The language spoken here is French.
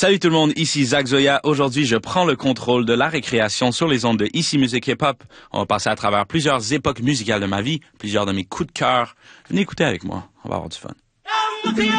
Salut tout le monde, ici Zach Zoya. Aujourd'hui, je prends le contrôle de la récréation sur les ondes de Ici Musique Hip Hop. On va passer à travers plusieurs époques musicales de ma vie, plusieurs de mes coups de cœur. Venez écouter avec moi, on va avoir du fun.